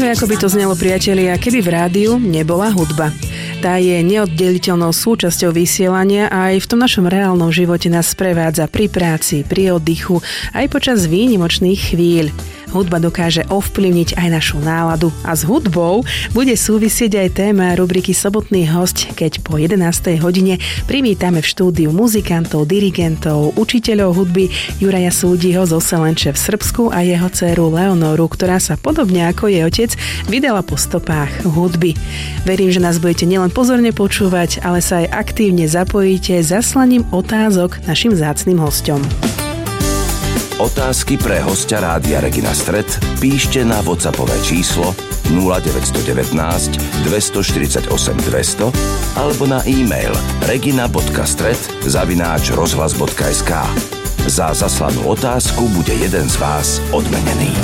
ako by to znelo, priatelia, keby v rádiu nebola hudba. Tá je neoddeliteľnou súčasťou vysielania a aj v tom našom reálnom živote nás sprevádza pri práci, pri oddychu, aj počas výnimočných chvíľ. Hudba dokáže ovplyvniť aj našu náladu a s hudbou bude súvisieť aj téma rubriky Sobotný hosť, keď po 11. hodine privítame v štúdiu muzikantov, dirigentov, učiteľov hudby Juraja Súdiho zo Selenče v Srbsku a jeho dcéru Leonoru, ktorá sa podobne ako jej otec vydala po stopách hudby. Verím, že nás budete nielen pozorne počúvať, ale sa aj aktívne zapojíte zaslaním otázok našim vzácnym hosťom. Otázky pre hostia Rádia Regina Stret píšte na WhatsAppové číslo 0919 248 200 alebo na e-mail regina.stret@rozhlas.sk. Za zaslanú otázku bude jeden z vás odmenený.